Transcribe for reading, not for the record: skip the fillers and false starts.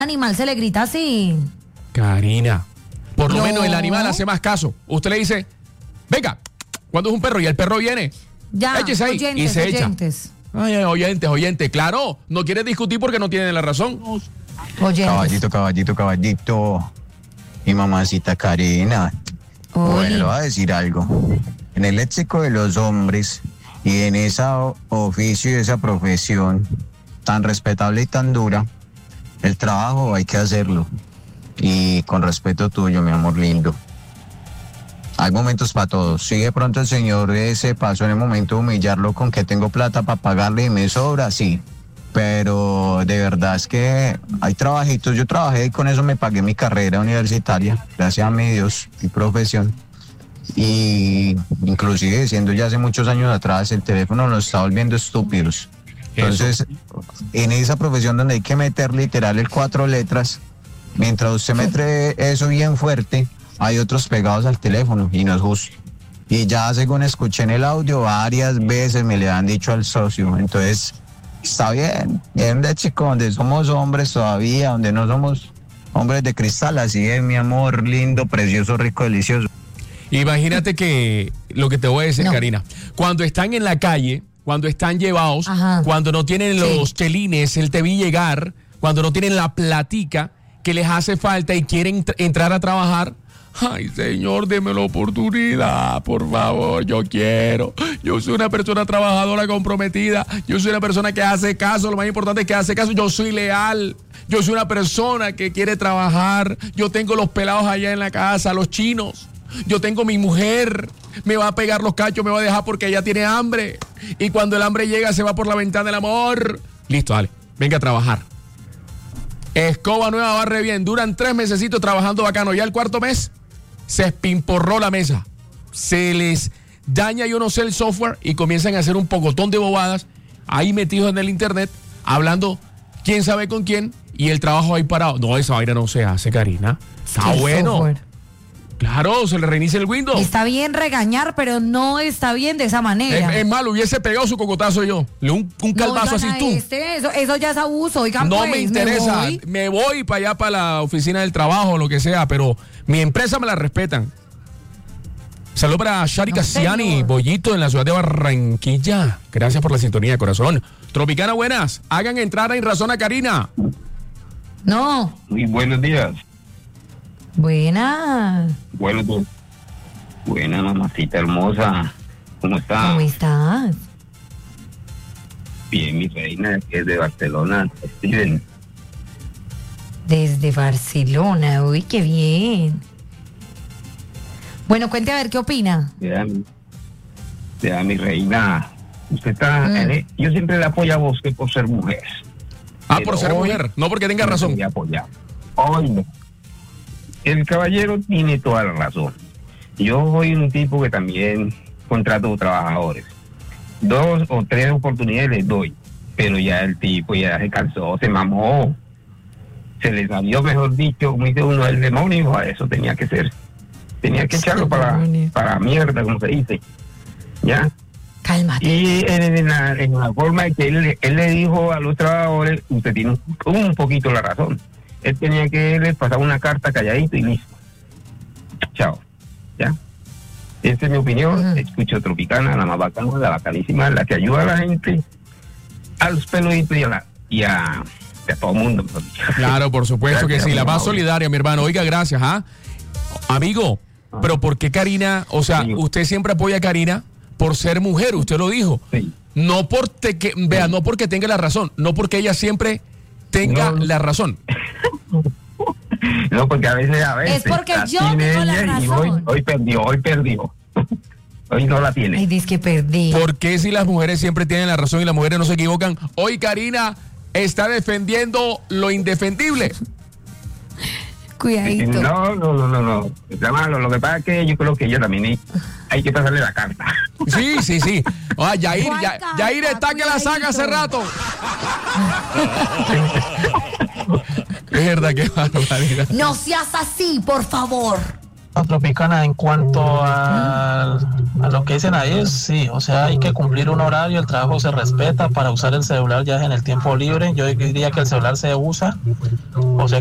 animal se le grita así? Karina, por lo No. menos el animal hace más caso. Usted le dice, venga, cuando es un perro y el perro viene, Ya, échese ahí oyentes, y se oyentes. echa. Ay, oyentes. Claro, no quiere discutir porque no tiene la razón. Oyentes. Caballito. Mi mamacita Karina. Bueno, le voy a decir algo. En el léxico de los hombres y en ese oficio y esa profesión tan respetable y tan dura, el trabajo hay que hacerlo. Y con respeto tuyo, mi amor lindo. Hay momentos para todos. Si de pronto el señor se pasó en el momento de humillarlo con que tengo plata para pagarle y me sobra, sí. Pero de verdad es que hay trabajitos. Yo trabajé y con eso me pagué mi carrera universitaria, gracias a mi Dios, mi profesión. Y inclusive siendo ya hace muchos años atrás, el teléfono nos está volviendo estúpidos. Entonces, en esa profesión donde hay que meter literal el 4 letras, mientras usted mete eso bien fuerte, hay otros pegados al teléfono y no es justo. Y ya según escuché en el audio, varias veces me le han dicho al socio. Entonces, está bien. En de chico, donde somos hombres todavía, donde no somos hombres de cristal, así es, mi amor, lindo, precioso, rico, delicioso. Imagínate que lo que te voy a decir, No. Karina, cuando están en la calle, cuando están llevados, Ajá. cuando no tienen los Sí. chelines, el te vi llegar, cuando no tienen la platica que les hace falta y quieren entrar a trabajar, ay, señor, deme la oportunidad, por favor, yo quiero. Yo soy una persona trabajadora comprometida, yo soy una persona que hace caso, lo más importante es que hace caso, yo soy leal, yo soy una persona que quiere trabajar, yo tengo los pelados allá en la casa, los chinos. Yo tengo mi mujer, me va a pegar los cachos, me va a dejar porque ella tiene hambre. Y cuando el hambre llega, se va por la ventana del amor. Listo, dale, venga a trabajar. Escoba nueva, barre bien. Duran 3 mesecitos trabajando bacano. Ya el 4.º mes, se espimporró la mesa. Se les daña, yo no sé, el software y comienzan a hacer un pocotón de bobadas ahí metidos en el internet, hablando quién sabe con quién y el trabajo ahí parado. No, esa vaina no se hace, Karina. Está El bueno. software. Claro, se le reinicia el Windows. Está bien regañar, pero no está bien de esa manera. Es malo, hubiese pegado su cocotazo yo. Un calvazo así tú. Eso ya es abuso. Oigan, No pues, me interesa. voy. Me voy para allá, para la oficina del trabajo, lo que sea, pero mi empresa me la respetan. Saludos para Shari No, Cassiani, señor. Bollito, en la ciudad de Barranquilla. Gracias por la sintonía, corazón. Tropicana, buenas. Hagan entrar en razón a Karina. No. Muy buenos días. Buena. Buenos días. Buena mamacita hermosa. ¿Cómo está? ¿Cómo estás? Bien, mi reina, que es de Barcelona. Steven. Desde Barcelona. Uy, qué bien. Bueno, cuente a ver qué opina. Vea, mi reina. Usted está... yo siempre le apoyo a usted por ser mujer. Ah, Pero por ser hoy mujer, no porque tenga no razón. voy a apoyar. Hoy no. El caballero tiene toda la razón. Yo soy un tipo que también contrato trabajadores. 2 o 3 oportunidades les doy, pero ya el tipo ya se cansó, se mamó. Se le salió, mejor dicho, como dice uno, el demonio. A eso tenía que ser. Tenía que echarlo para mierda, como se dice. ¿Ya? Cálmate. Y en la forma de que él le dijo a los trabajadores, usted tiene un poquito la razón. Él tenía que les pasar una carta calladito y listo. Chao. ¿Ya? Esa es mi opinión. Escucho Tropicana, la más bacana, la bacanísima, la que ayuda a la gente, a los peluditos y a todo el mundo. Claro, por supuesto que Gracias, sí. La más amor. solidaria, mi hermano. Oiga, gracias, ¿ah? Amigo, pero ¿por qué Karina? O sea, Sí. usted siempre apoya a Karina por ser mujer, usted lo dijo. Sí. No no porque tenga la razón, no porque ella siempre tenga No. la razón. No, porque a veces. Es porque la yo tiene tengo la ella y razón. hoy perdió. Hoy no la tiene. Ay, dice que perdí. ¿Por qué si las mujeres siempre tienen la razón y las mujeres no se equivocan? Hoy Karina está defendiendo lo indefendible. Cuidadito. No. Está malo. Lo que pasa es que yo creo que ella también hay que pasarle la carta. Sí. Ah, Yair ¿Cuál está carta? que la saca hace Cuidadito. rato. Es verdad, qué barbaridad. No seas así, por favor. Tropicana, en cuanto a lo que dicen ahí, sí, o sea, hay que cumplir un horario, el trabajo se respeta, para usar el celular ya es en el tiempo libre. Yo diría que el celular se usa, o sea,